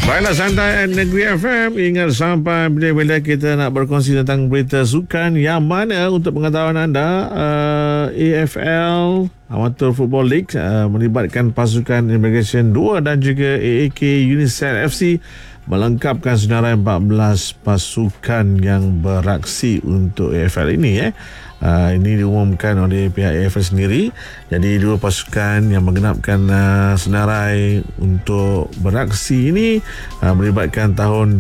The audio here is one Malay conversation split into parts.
Baiklah, santai Negeri FM. Ingat sampai bila-bila kita nak berkongsi tentang berita sukan yang mana untuk pengetahuan anda, AFL Amateur Football League melibatkan pasukan Immigration 2 dan juga AAK Unicef FC melengkapkan senarai 14 pasukan yang beraksi untuk AFL ini. Ini diumumkan oleh pihak AFL sendiri. Jadi dua pasukan yang menggenapkan senarai untuk beraksi ini melibatkan tahun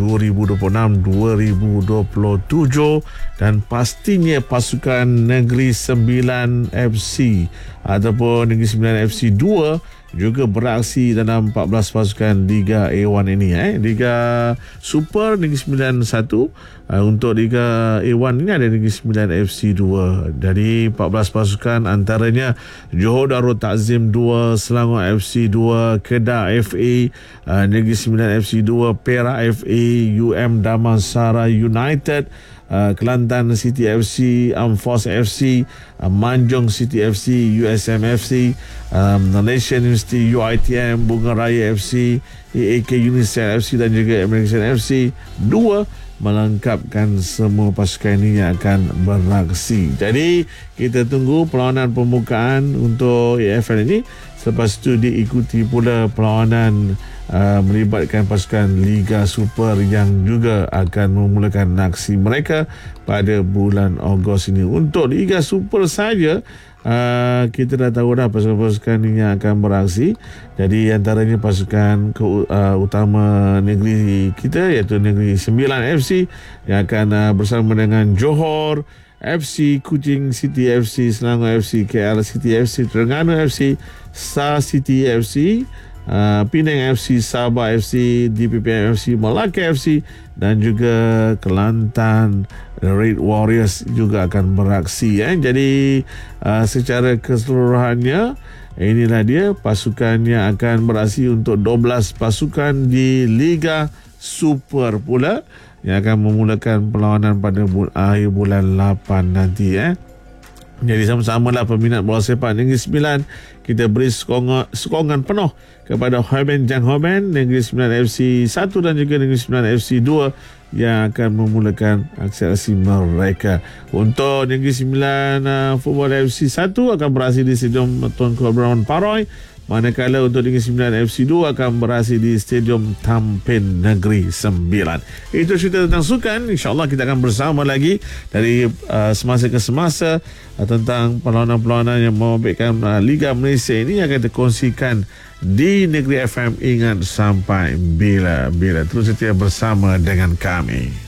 2026-2027 dan pastinya pasukan Negeri Sembilan FC ataupun Negeri Sembilan FC 2 juga beraksi dalam 14 pasukan Liga A1 ini. Liga Super Negeri Sembilan 1, untuk Liga A1 ini ada Negeri Sembilan FC 2. Jadi 14 pasukan antaranya Johor Darul Takzim 2, Selangor FC 2, Kedah FA, Negeri Sembilan FC 2, Perak FA, Damansara United, Kelantan City FC, Amforce FC, Manjung City FC, USM FC, Malaysian University UiTM, Bunga Raya FC, AAK Unicef FC dan juga American FC 2 melengkapkan semua pasukan ini yang akan beraksi. Jadi kita tunggu perlawanan pembukaan untuk AFL ini. Selepas itu diikuti pula perlawanan melibatkan pasukan Liga Super yang juga akan memulakan aksi mereka pada bulan Ogos ini. Untuk Liga Super saja, kita dah tahu dah pasukan-pasukan ini yang akan beraksi. Jadi antaranya pasukan utama negeri kita iaitu Negeri Sembilan FC yang akan bersama dengan Johor FC, Kuching City FC, Selangor FC, KL City FC, Terengganu FC, Star City FC, Penang FC, Sabah FC, DPPM FC, Melaka FC dan juga Kelantan Red Warriors juga akan beraksi. Jadi secara keseluruhannya inilah dia pasukan yang akan beraksi untuk 12 pasukan di Liga Super pula yang akan memulakan perlawanan pada akhir bulan 8 nanti. Jadi sama-samalah peminat bola sepak Negeri Sembilan, kita beri sokongan penuh kepada Hoban Jang Hoban, Negeri Sembilan FC 1 dan juga Negeri Sembilan FC 2 yang akan memulakan aksi-aksi mereka. Untuk Negeri Sembilan Football FC 1 akan beraksi di Stadium Tunku Abdul Paroy, manakala untuk Negeri Sembilan FC 2 akan beraksi di Stadium Tampin Negeri Sembilan. Itu cerita tentang sukan. InsyaAllah kita akan bersama lagi dari semasa ke semasa tentang perlawanan-perlawanan yang membabitkan Liga Malaysia ini yang akan kita kongsikan di Negeri FM. Ingat sampai bila-bila. Terus setia bersama dengan kami.